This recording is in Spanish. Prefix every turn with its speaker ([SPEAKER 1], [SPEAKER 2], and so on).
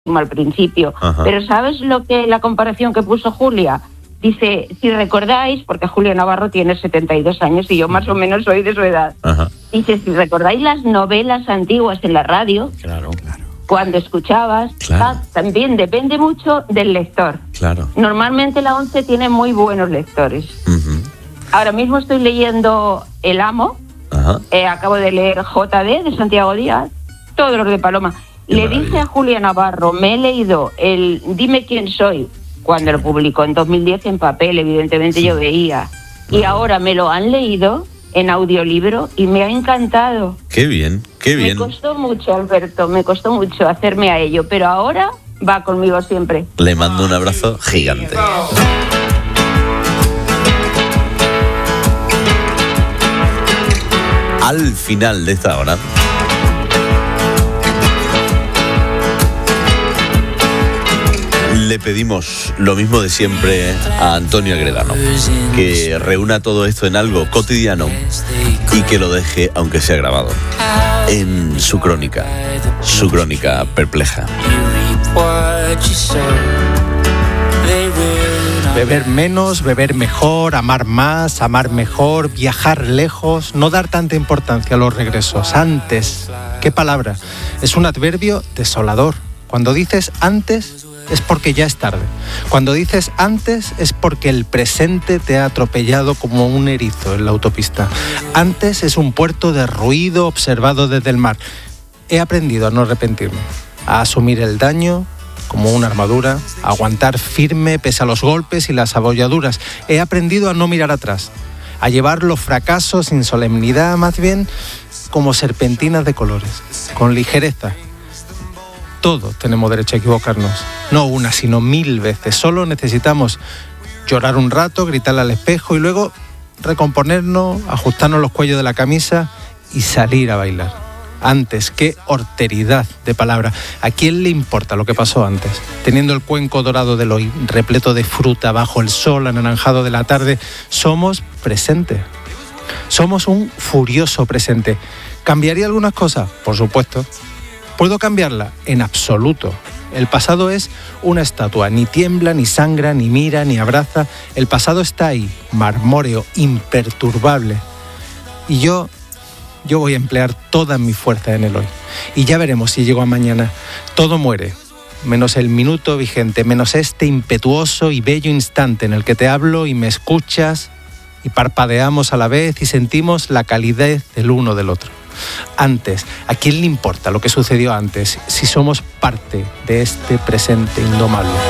[SPEAKER 1] al principio.
[SPEAKER 2] Ajá.
[SPEAKER 1] Pero ¿sabes la comparación que puso Julia? Dice, si recordáis, porque Julia Navarro tiene 72 años y yo más o menos soy de su edad.
[SPEAKER 2] Ajá.
[SPEAKER 1] Dice, si recordáis las novelas antiguas en la radio,
[SPEAKER 2] Claro.
[SPEAKER 1] cuando escuchabas,
[SPEAKER 2] Claro.
[SPEAKER 1] también depende mucho del lector.
[SPEAKER 2] Claro.
[SPEAKER 1] Normalmente la ONCE tiene muy buenos lectores.
[SPEAKER 2] Ujú.
[SPEAKER 1] Ahora mismo estoy leyendo El Amo,
[SPEAKER 2] Ajá.
[SPEAKER 1] acabo de leer JD de Santiago Díaz, todos los de Paloma.
[SPEAKER 2] Qué
[SPEAKER 1] Le
[SPEAKER 2] maravilla.
[SPEAKER 1] dije a Julia Navarro, me he leído el Dime quién soy, cuando lo publicó en 2010 en papel, evidentemente yo veía. Y ahora me lo han leído en audiolibro y me ha encantado.
[SPEAKER 2] Qué bien, qué bien.
[SPEAKER 1] Me costó mucho, Alberto, me costó mucho hacerme a ello, pero ahora va conmigo siempre.
[SPEAKER 2] Le mando un abrazo gigante. Al final de esta hora, le pedimos lo mismo de siempre a Antonio Agredano, que reúna todo esto en algo cotidiano y que lo deje, aunque sea grabado, en su crónica perpleja.
[SPEAKER 3] Beber menos, beber mejor, amar más, amar mejor, viajar lejos, no dar tanta importancia a los regresos. Antes, ¿qué palabra? Es un adverbio desolador. Cuando dices antes, es porque ya es tarde. Cuando dices antes, es porque el presente te ha atropellado como un erizo en la autopista. Antes es un puerto de ruido observado desde el mar. He aprendido a no arrepentirme, a asumir el daño como una armadura, a aguantar firme pese a los golpes y las abolladuras. He aprendido a no mirar atrás, a llevar los fracasos sin solemnidad, más bien como serpentinas de colores, con ligereza. Todos tenemos derecho a equivocarnos, no una, sino 1000 veces. Solo necesitamos llorar un rato, gritarle al espejo y luego recomponernos, ajustarnos los cuellos de la camisa y salir a bailar. Antes, qué horteridad de palabra. ¿A quién le importa lo que pasó antes? Teniendo el cuenco dorado del hoy, repleto de fruta bajo el sol anaranjado de la tarde, somos presente. Somos un furioso presente. ¿Cambiaría algunas cosas? Por supuesto. ¿Puedo cambiarla? En absoluto. El pasado es una estatua, ni tiembla, ni sangra, ni mira, ni abraza. El pasado está ahí, marmóreo, imperturbable. Y yo voy a emplear toda mi fuerza en el hoy. Y ya veremos si llego a mañana. Todo muere, menos el minuto vigente, menos este impetuoso y bello instante en el que te hablo y me escuchas y parpadeamos a la vez y sentimos la calidez del uno del otro. Antes, ¿a quién le importa lo que sucedió antes si somos parte de este presente indomable?